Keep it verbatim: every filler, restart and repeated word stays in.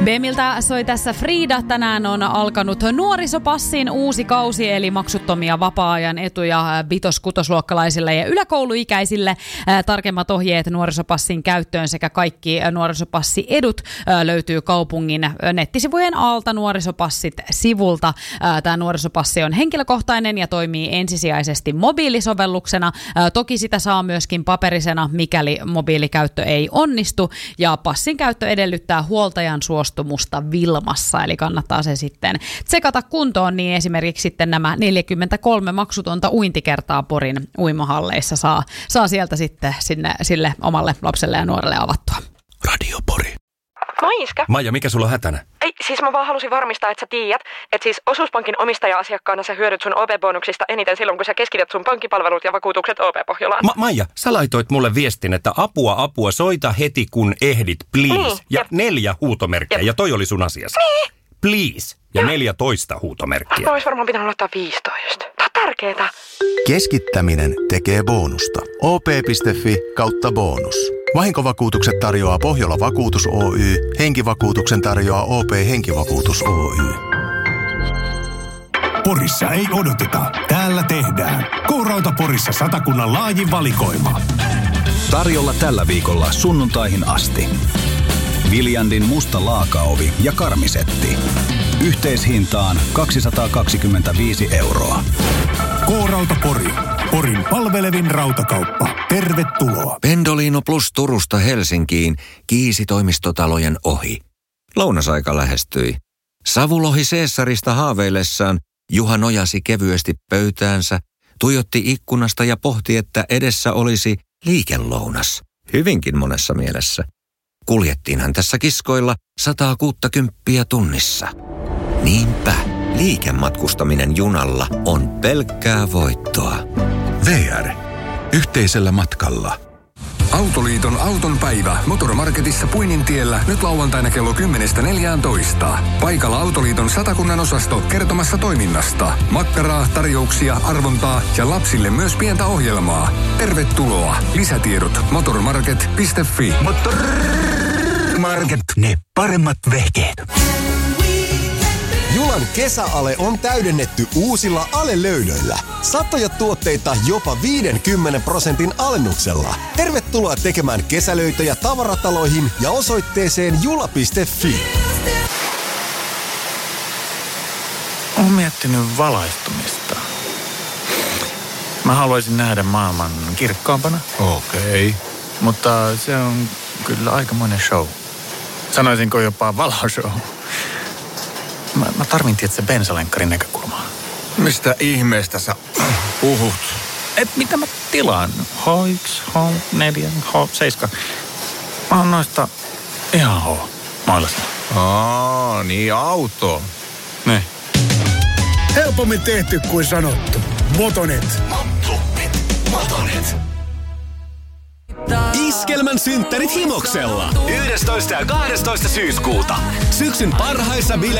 B-miltä soi tässä Frida. Tänään on alkanut nuorisopassin uusi kausi, eli maksuttomia vapaa-ajan etuja vitos-kutosluokkalaisille ja yläkouluikäisille. Tarkemmat ohjeet nuorisopassin käyttöön sekä kaikki nuorisopassiedut löytyy kaupungin nettisivujen alta nuorisopassit-sivulta. Tämä nuorisopassi on henkilökohtainen ja toimii ensisijaisesti mobiilisovelluksena. Toki sitä saa myöskin paperisena, mikäli mobiilikäyttö ei onnistu, ja passin käyttö edellyttää huoltajan suostumusta Wilmassa, eli kannattaa se sitten tsekata kuntoon, niin esimerkiksi sitten nämä neljäkymmentäkolme maksutonta uintikertaa Porin uimahalleissa saa, saa sieltä sitten sinne, sille omalle lapselle ja nuorelle avattua. Radio Pori. Moi Iskä. Maija, mikä sulla on hätänä? Ei, siis mä vaan halusin varmistaa, että sä tiedät, että siis Osuuspankin omistaja-asiakkaana sä hyödyt sun O P-bonuksista eniten silloin, kun sä keskität sun pankkipalvelut ja vakuutukset O P-Pohjolaan. Ma- Maija, sä laitoit mulle viestin, että apua, apua, soita heti kun ehdit, please. Niin, ja jep. neljä huutomerkkiä, Jep. ja toi oli sun asiasi. Niin. Please. Ja neljätoista huutomerkkiä. Mä ois varmaan pitänyt laittaa viisitoista. Tää on tärkeetä. Keskittäminen tekee bonusta. O P piste F I kautta bonus. Vahinkovakuutukset tarjoaa Pohjola Vakuutus Oy. Henkivakuutuksen tarjoaa O P Henkivakuutus Oy. Porissa ei odoteta. Täällä tehdään. K-Rauta Porissa Satakunnan laajin valikoima. Tarjolla tällä viikolla sunnuntaihin asti. Viljandin musta laakaovi ja karmisetti. Yhteishintaan kaksisataakaksikymmentäviisi euroa. K-Rauta Pori. Porin palvelevin rautakauppa. Tervetuloa. Pendolino Plus Turusta Helsinkiin kiisi toimistotalojen ohi. Lounasaika lähestyi. Savulohi Caesarista haaveillessaan Juha nojasi kevyesti pöytäänsä, tuijotti ikkunasta ja pohti, että edessä olisi liikelounas. Hyvinkin monessa mielessä. Kuljettiinhan tässä kiskoilla sataa kuuttakymppiä tunnissa. Niinpä, liikematkustaminen junalla on pelkkää voittoa. V R. Yhteisellä matkalla. Autoliiton auton päivä Motormarketissa Puinintiellä nyt lauantaina kello kymmenestä neljääntoista. Paikalla Autoliiton Satakunnan osasto kertomassa toiminnasta. Makkaraa, tarjouksia, arvontaa ja lapsille myös pientä ohjelmaa. Tervetuloa. Lisätiedot motormarket piste F I. Motormarket. Ne paremmat vehkeet. Julan kesäale on täydennetty uusilla alelöydöillä. Satoja tuotteita jopa viidenkymmenen prosentin alennuksella. Tervetuloa tekemään kesälöitöjä tavarataloihin ja osoitteeseen jula piste F I. Olen miettinyt valaistumista. Mä haluaisin nähdä maailman kirkkaampana. Okei. Okay. Mutta se on kyllä aikamoinen show. Sanoisinko jopa valoshow. Mä, mä tarvin tietysti bensalenkkarin näkökulmaa. Mistä ihmeestä sä puhut? Et mitä mä tilaan? H yksi, H neljä, H seitsemän. Mä oon noista ihan H. Mailassa. Aa, niin auto. Ne. Helpommin tehty kuin sanottu. Motonet. Motonet. Motonet. Iskelmän synttärit Himoksella. yhdestoista ja kahdestoista syyskuuta. Syksyn parhaissa bileissä.